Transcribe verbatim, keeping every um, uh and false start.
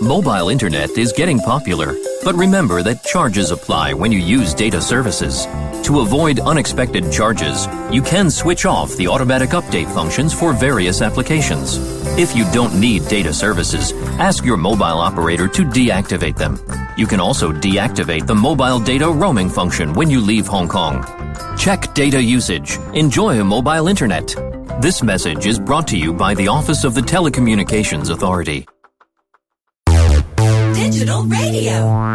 Mobile internet is getting popular, but remember that charges apply when you use data services. To avoid unexpected charges, you can switch off the automatic update functions for various applications. If you don't need data services, ask your mobile operator to deactivate them. You can also deactivate the mobile data roaming function when you leave Hong Kong. Check data usage. Enjoy mobile internet. This message is brought to you by the Office of the Telecommunications Authority. Digital Radio.